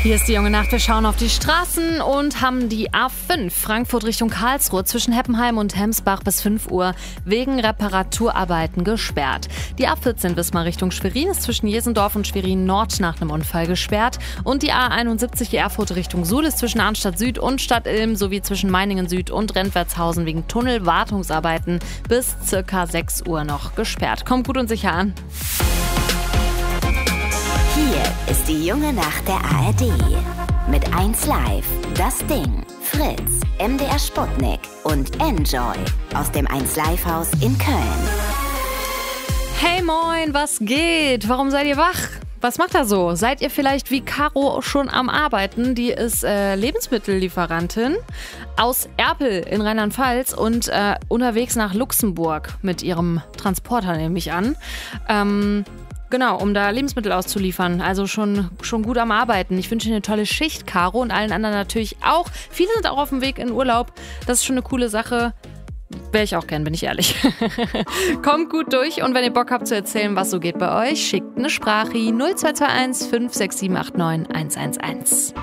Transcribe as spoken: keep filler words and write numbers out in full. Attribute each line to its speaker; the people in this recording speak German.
Speaker 1: Hier ist die junge Nacht. Wir schauen auf die Straßen und haben die A fünf Frankfurt Richtung Karlsruhe zwischen Heppenheim und Hemsbach bis fünf Uhr wegen Reparaturarbeiten gesperrt. Die A vierzehn Wismar Richtung Schwerin ist zwischen Jesendorf und Schwerin Nord nach einem Unfall gesperrt. Und die A einundsiebzig Erfurt Richtung Suhl ist zwischen Arnstadt Süd und Stadt Ilm sowie zwischen Meiningen Süd und Rentwertshausen wegen Tunnelwartungsarbeiten bis circa sechs Uhr noch gesperrt. Kommt gut und sicher an.
Speaker 2: Hier ist die junge Nacht der A R D. Mit eins Live, Das Ding, Fritz, M D R Sputnik und Enjoy aus dem eins Live Haus in Köln.
Speaker 1: Hey moin, was geht? Warum seid ihr wach? Was macht ihr so? Seid ihr vielleicht wie Caro schon am Arbeiten? Die ist äh, Lebensmittellieferantin aus Erpel in Rheinland-Pfalz und äh, unterwegs nach Luxemburg mit ihrem Transporter, nehme ich an. Ähm... Genau, um da Lebensmittel auszuliefern. Also schon, schon gut am Arbeiten. Ich wünsche dir eine tolle Schicht, Caro, und allen anderen natürlich auch. Viele sind auch auf dem Weg in Urlaub. Das ist schon eine coole Sache. Wäre ich auch gern, bin ich ehrlich. Kommt gut durch und wenn ihr Bock habt zu erzählen, was so geht bei euch, schickt eine Sprache null zwei zwei eins fünf sechs sieben acht neun eins eins eins.